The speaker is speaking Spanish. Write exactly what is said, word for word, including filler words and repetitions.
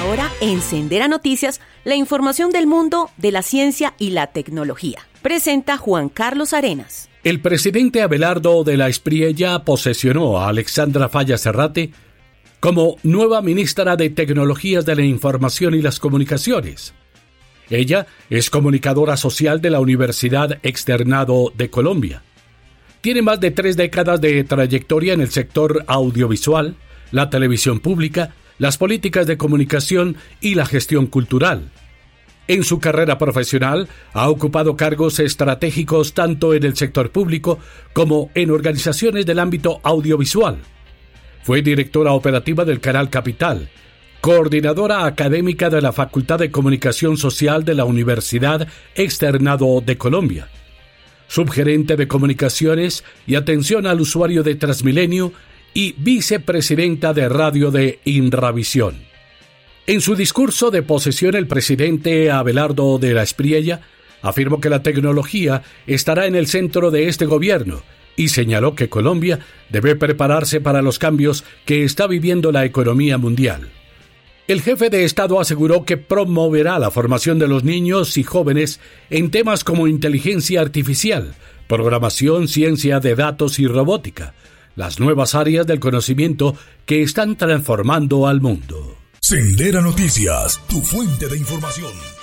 ahora en Sendera Noticias, la información del mundo de la ciencia y la tecnología. Presenta Juan Carlos Arenas. El presidente Abelardo de la Espriella posesionó a Alexandra Falla Serrate como nueva ministra de Tecnologías de la Información y las Comunicaciones. Ella es comunicadora social de la Universidad Externado de Colombia. Tiene más de tres décadas de trayectoria en el sector audiovisual, la televisión pública, las políticas de comunicación y la gestión cultural. En su carrera profesional ha ocupado cargos estratégicos tanto en el sector público como en organizaciones del ámbito audiovisual. Fue directora operativa del Canal Capital, coordinadora académica de la Facultad de Comunicación Social de la Universidad Externado de Colombia, subgerente de Comunicaciones y Atención al Usuario de Transmilenio y vicepresidenta de Radio de Inravisión. En su discurso de posesión, el presidente Abelardo de la Espriella afirmó que la tecnología estará en el centro de este gobierno y señaló que Colombia debe prepararse para los cambios que está viviendo la economía mundial. El jefe de Estado aseguró que promoverá la formación de los niños y jóvenes en temas como inteligencia artificial, programación, ciencia de datos y robótica, las nuevas áreas del conocimiento que están transformando al mundo. Sendera Noticias, tu fuente de información.